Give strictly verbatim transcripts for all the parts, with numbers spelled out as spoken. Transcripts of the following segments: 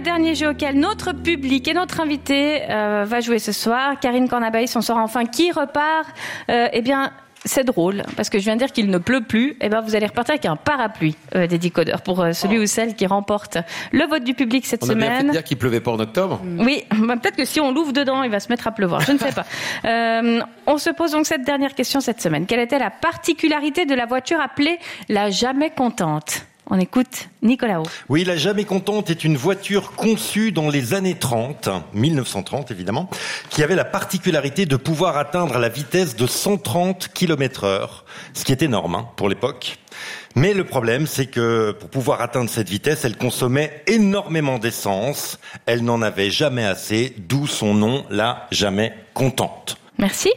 le dernier jeu auquel notre public et notre invité euh, va jouer ce soir. Karine Cornabaïs, on saura enfin qui repart. Euh, eh bien, c'est drôle, parce que je viens de dire qu'il ne pleut plus. Eh ben, vous allez repartir avec un parapluie euh, des décodeurs pour euh, celui oh. ou celle qui remporte le vote du public cette on semaine. On a bien fait de dire qu'il pleuvait pas en octobre. Oui, bah, peut-être que si on l'ouvre dedans, il va se mettre à pleuvoir. Je ne sais pas. Euh, on se pose donc cette dernière question cette semaine. Quelle était la particularité de la voiture appelée la Jamais Contente ? On écoute Nicolas. Oui, la Jamais Contente est une voiture conçue dans les années trente, dix-neuf cent trente évidemment, qui avait la particularité de pouvoir atteindre la vitesse de cent trente kilomètres heure, ce qui est énorme hein, pour l'époque. Mais le problème, c'est que pour pouvoir atteindre cette vitesse, elle consommait énormément d'essence. Elle n'en avait jamais assez, d'où son nom, la Jamais Contente. Merci.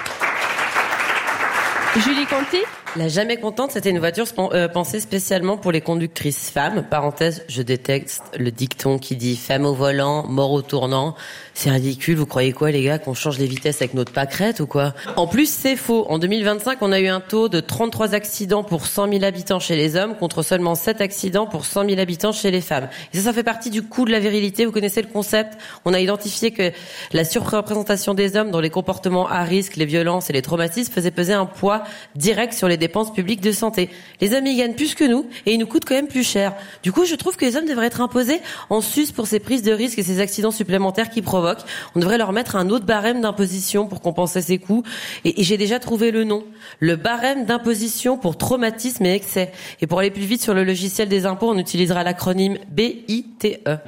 Julie Conti. La Jamais Contente, c'était une voiture euh, pensée spécialement pour les conductrices femmes. Parenthèse, je déteste le dicton qui dit « femme au volant, mort au tournant ». C'est ridicule, vous croyez quoi les gars, qu'on change les vitesses avec notre pâquerette ou quoi? En plus, c'est faux. En deux mille vingt-cinq, on a eu un taux de trente-trois accidents pour cent mille habitants chez les hommes contre seulement sept accidents pour cent mille habitants chez les femmes. Et ça, ça fait partie du coût de la virilité. Vous connaissez le concept. On a identifié que la surreprésentation des hommes dans les comportements à risque, les violences et les traumatismes faisait peser un poids direct sur les dépenses publiques de santé. Les hommes, ils gagnent plus que nous et ils nous coûtent quand même plus cher. Du coup, je trouve que les hommes devraient être imposés en sus pour ces prises de risques et ces accidents supplémentaires qu'ils provoquent. On devrait leur mettre un autre barème d'imposition pour compenser ces coûts. Et, et j'ai déjà trouvé le nom. Le barème d'imposition pour traumatisme et excès. Et pour aller plus vite sur le logiciel des impôts, on utilisera l'acronyme B I T E.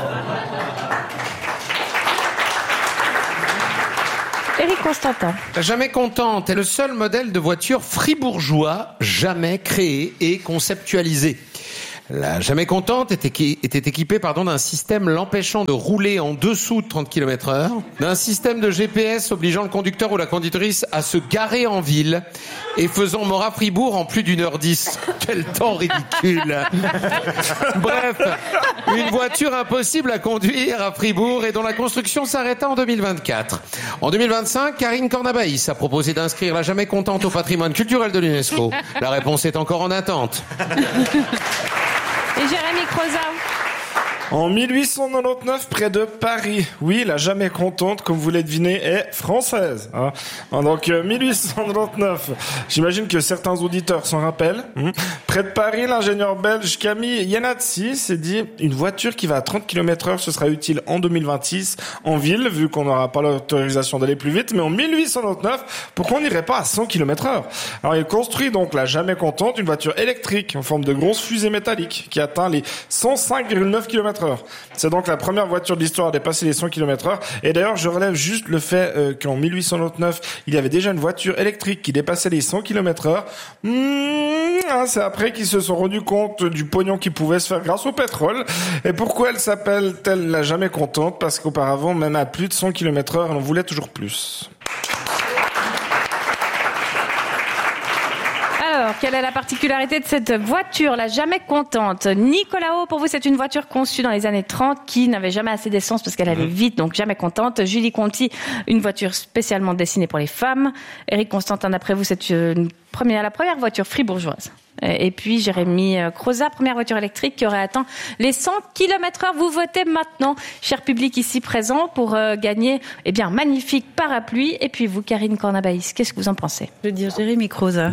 Éric Constantin. La Jamais Contente est le seul modèle de voiture fribourgeois jamais créé et conceptualisé. La Jamais Contente était, était équipée pardon, d'un système l'empêchant de rouler en dessous de trente kilomètres heure, d'un système de G P S obligeant le conducteur ou la conductrice à se garer en ville et faisant Morat-Fribourg en plus d'une heure dix. Quel temps ridicule. Bref, une voiture impossible à conduire à Fribourg et dont la construction s'arrêta en deux mille vingt-quatre. En deux mille vingt-cinq, Karine Cornabaïs a proposé d'inscrire la Jamais Contente au patrimoine culturel de l'UNESCO. La réponse est encore en attente. Et Jérémy Croza. En mille huit cent quatre-vingt-dix-neuf, près de Paris. Oui, la Jamais Contente, comme vous l'avez deviné, est française. Hein. Donc, euh, mille huit cent quatre-vingt-dix-neuf, j'imagine que certains auditeurs s'en rappellent. Hum. Près de Paris, l'ingénieur belge Camille Yenatsi s'est dit « Une voiture qui va à trente kilomètres heure, ce sera utile en deux mille vingt-six en ville, vu qu'on n'aura pas l'autorisation d'aller plus vite. Mais en mille huit cent quatre-vingt-dix-neuf, pourquoi on n'irait pas à cent kilomètres heure ?» Alors, il construit donc la Jamais Contente, une voiture électrique en forme de grosse fusée métallique qui atteint les cent cinq virgule neuf kilomètres heure. C'est donc la première voiture de l'histoire à dépasser les cent kilomètres heure. Et d'ailleurs, je relève juste le fait euh, qu'en mille huit cent quatre-vingt-dix-neuf, il y avait déjà une voiture électrique qui dépassait les cent kilomètres heure. Mmh, hein, c'est après qu'ils se sont rendus compte du pognon qui pouvait se faire grâce au pétrole. Et pourquoi elle s'appelle-t-elle la Jamais Contente? Parce qu'auparavant, même à plus de cent kilomètres heure, elle en voulait toujours plus. Alors, quelle est la particularité de cette voiture, la Jamais Contente? Nicolas O, pour vous, c'est une voiture conçue dans les années trente qui n'avait jamais assez d'essence parce qu'elle allait vite, donc Jamais Contente. Julie Conti, une voiture spécialement destinée pour les femmes. Éric Constantin, d'après vous, c'est une première, la première voiture fribourgeoise. Et puis Jérémy Croza, première voiture électrique qui aurait atteint les cent kilomètres heure. Vous votez maintenant, cher public ici présent, pour euh, gagner eh bien, un magnifique parapluie. Et puis vous, Karine Cornabaïs, qu'est-ce que vous en pensez? Je veux dire Jérémy Croza.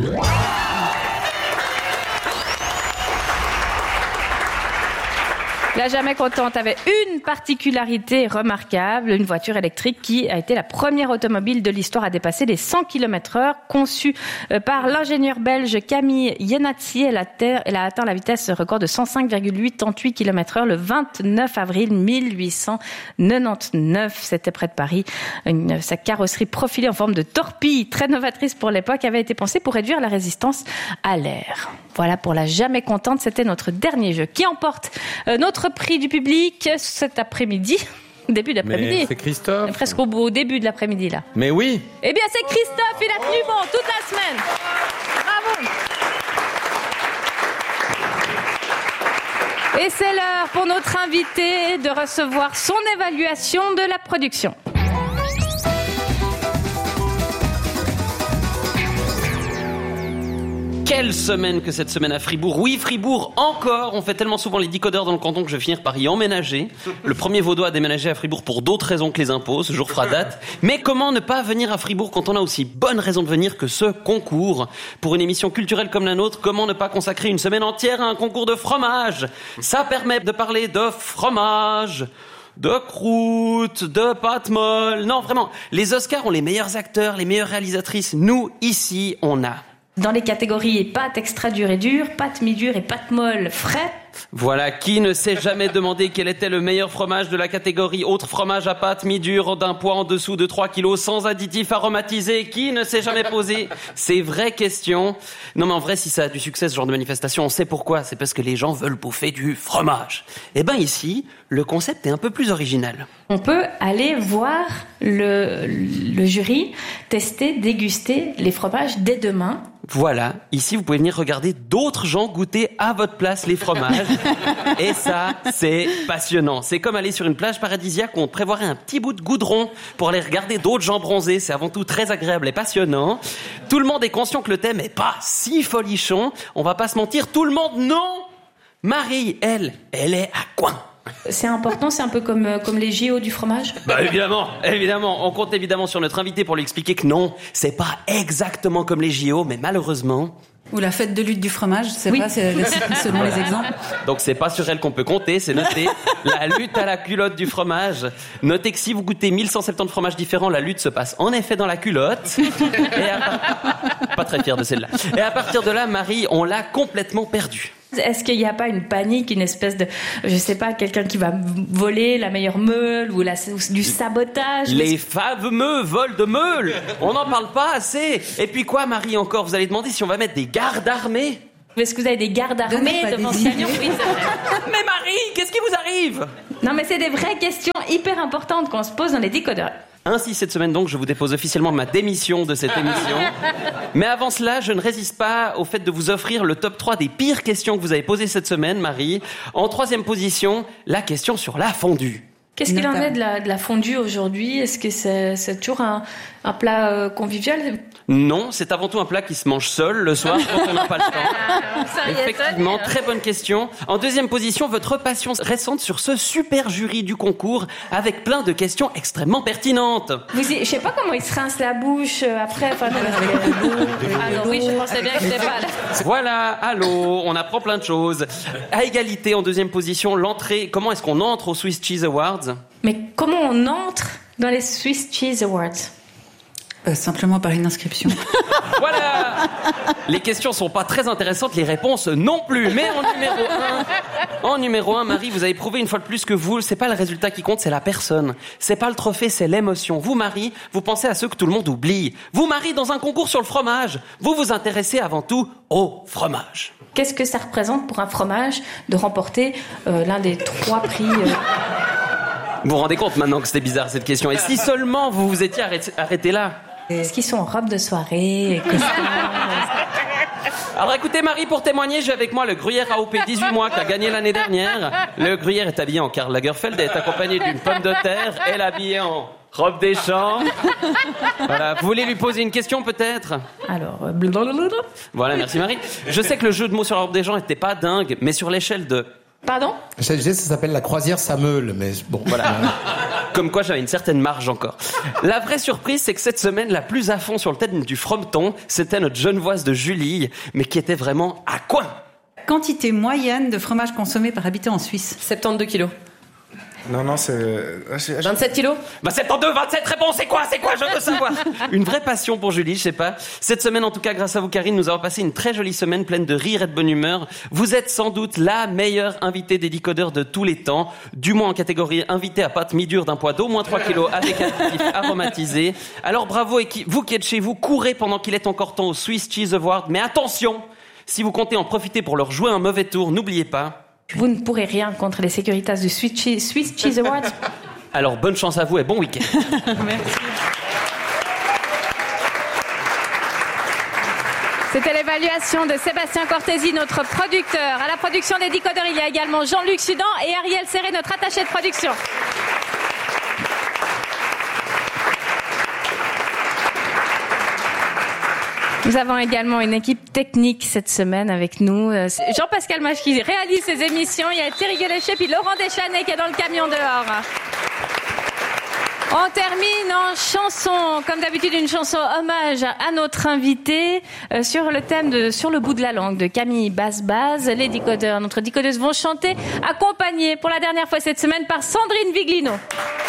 La Jamais Contente avait une particularité remarquable, une voiture électrique qui a été la première automobile de l'histoire à dépasser les cent kilomètres heure, conçue par l'ingénieur belge Camille Yenatsi. Elle a, ter- elle a atteint la vitesse record de cent cinq virgule quatre-vingt-dix kilomètres heure le vingt-neuf avril mille huit cent quatre-vingt-dix-neuf. C'était près de Paris. Une, sa carrosserie profilée en forme de torpille, très novatrice pour l'époque, avait été pensée pour réduire la résistance à l'air. Voilà pour la Jamais Contente. C'était notre dernier jeu qui emporte euh, notre prix du public cet après-midi. Début d'après-midi. Mais c'est Christophe. Presque au, au début de l'après-midi, là. Mais oui. Eh bien, c'est Christophe. Il a tenu bon toute la semaine. Bravo. Et c'est l'heure pour notre invité de recevoir son évaluation de la production. Quelle semaine que cette semaine à Fribourg. Oui, Fribourg encore. On fait tellement souvent les décodeurs dans le canton que je vais finir par y emménager. Le premier Vaudois a déménagé à Fribourg pour d'autres raisons que les impôts. Ce jour fera date. Mais comment ne pas venir à Fribourg quand on a aussi bonne raison de venir que ce concours? Pour une émission culturelle comme la nôtre, comment ne pas consacrer une semaine entière à un concours de fromage? Ça permet de parler de fromage, de croûte, de pâte molle. Non, vraiment, les Oscars ont les meilleurs acteurs, les meilleures réalisatrices. Nous, ici, on a... Dans les catégories pâte extra dure et dure, pâte mi-dure et pâte molle frais. Voilà, qui ne s'est jamais demandé quel était le meilleur fromage de la catégorie autre fromage à pâte mi-dure d'un poids en dessous de trois kilos sans additifs aromatisés? Qui ne s'est jamais posé ces vraies questions? Non mais en vrai, si ça a du succès ce genre de manifestation, on sait pourquoi. C'est parce que les gens veulent bouffer du fromage. Eh ben ici, le concept est un peu plus original. On peut aller voir le, le jury tester, déguster les fromages dès demain. Voilà, ici vous pouvez venir regarder d'autres gens goûter à votre place les fromages. Et ça, c'est passionnant. C'est comme aller sur une plage paradisiaque où on prévoirait un petit bout de goudron pour aller regarder d'autres gens bronzés. C'est avant tout très agréable et passionnant. Tout le monde est conscient que le thème est pas si folichon. On va pas se mentir, tout le monde, non! Marie, elle, elle est à coin. C'est important, c'est un peu comme, comme les J O du fromage? Bah évidemment, évidemment. On compte évidemment sur notre invité pour lui expliquer que non, c'est pas exactement comme les J O, mais malheureusement... Ou la fête de lutte du fromage, c'est oui. pas c'est, selon les exemples. Donc c'est pas sur elle qu'on peut compter, c'est noté. La lutte à la culotte du fromage. Notez que si vous goûtez mille cent soixante-dix fromages différents, la lutte se passe en effet dans la culotte. Et à... Pas très fier de celle-là. Et à partir de là, Marie, on l'a complètement perdue. Est-ce qu'il n'y a pas une panique, une espèce de, je sais pas, quelqu'un qui va voler la meilleure meule ou, la, ou du sabotage? Les fameux vols de meules. On n'en parle pas assez. Et puis quoi, Marie, encore? Vous allez demander si on va mettre des gardes armés? Est-ce que vous avez des gardes armés devant ce camion? Oui, c'est vrai. Mais Marie, qu'est-ce qui vous arrive? Non, mais c'est des vraies questions hyper importantes qu'on se pose dans les décodeurs. Ainsi, cette semaine donc, je vous dépose officiellement ma démission de cette émission. Mais avant cela, je ne résiste pas au fait de vous offrir le top trois des pires questions que vous avez posées cette semaine, Marie. En troisième position, la question sur la fondue. Qu'est-ce qu'il en est de la, de la fondue aujourd'hui? Est-ce que c'est, c'est toujours un, un plat euh, convivial? Non, c'est avant tout un plat qui se mange seul le soir quand on n'a pas le temps. Effectivement, très bonne question. En deuxième position, votre passion récente sur ce super jury du concours avec plein de questions extrêmement pertinentes. Vous, je sais pas comment ils se rincent la bouche après. Enfin, non, ah non, oui, je pensais bien que c'était pas là. Voilà, allô, on apprend plein de choses. À égalité, en deuxième position, l'entrée. Comment est-ce qu'on entre aux Swiss Cheese Awards? Mais comment on entre dans les Swiss Cheese Awards? Euh, simplement par une inscription. Voilà. Les questions sont pas très intéressantes, les réponses non plus. Mais en numéro un, en numéro un, Marie, vous avez prouvé une fois de plus que vous, c'est pas le résultat qui compte, c'est la personne. C'est pas le trophée, c'est l'émotion. Vous, Marie, vous pensez à ceux que tout le monde oublie. Vous, Marie, dans un concours sur le fromage, vous vous intéressez avant tout au fromage. Qu'est-ce que ça représente pour un fromage de remporter euh, l'un des trois prix euh... Vous vous rendez compte maintenant que c'était bizarre cette question? Et si seulement vous vous étiez arrêté, arrêté là? Est-ce qu'ils sont en robe de soirée? Alors écoutez Marie, pour témoigner, j'ai avec moi le gruyère A O P dix-huit mois qui a gagné l'année dernière. Le gruyère est habillé en Karl Lagerfeld et est accompagné d'une pomme de terre. Elle est habillée en robe des champs. Voilà, vous voulez lui poser une question peut-être? Alors, euh, blablabla. Voilà, merci Marie. Je sais que le jeu de mots sur la robe des gens était pas dingue, mais sur l'échelle de... Pardon? Ça s'appelle la croisière Sameul, mais bon. Voilà. Comme quoi j'avais une certaine marge encore. La vraie surprise, c'est que cette semaine, la plus à fond sur le thème du frometon, c'était notre genevoise de Julie, mais qui était vraiment à coin. Quantité moyenne de fromage consommé par habitant en Suisse? soixante-douze kilos. Non, non, c'est... vingt-sept kilos? Bah soixante-douze, vingt-sept, réponse, c'est quoi, c'est quoi, je veux savoir. Une vraie passion pour Julie, je sais pas. Cette semaine, en tout cas, grâce à vous, Karine, nous avons passé une très jolie semaine pleine de rire et de bonne humeur. Vous êtes sans doute la meilleure invitée des décodeurs de tous les temps, du moins en catégorie invité à pâte mi-dure d'un poids d'au moins trois kilos avec additifs aromatisés. Alors bravo, et qui, vous qui êtes chez vous, courez pendant qu'il est encore temps au Swiss Cheese Award. Mais attention, si vous comptez en profiter pour leur jouer un mauvais tour, n'oubliez pas... Vous ne pourrez rien contre les Securitas du Swiss Cheese, Swiss Cheese Awards. Alors, bonne chance à vous et bon week-end. Merci. C'était l'évaluation de Sébastien Cortési, notre producteur. À la production des décodeurs, il y a également Jean-Luc Sudan et Ariel Serré, notre attaché de production. Nous avons également une équipe technique cette semaine avec nous. C'est Jean-Pascal Mach qui réalise ces émissions. Il y a Thierry Guelechet puis Laurent Deschanel qui est dans le camion dehors. On termine en chanson, comme d'habitude une chanson hommage à notre invité euh, sur le thème de Sur le bout de la langue de Camille Basse-Baz. Les décodeurs, notre décodeuse vont chanter, accompagnés pour la dernière fois cette semaine par Sandrine Viglino.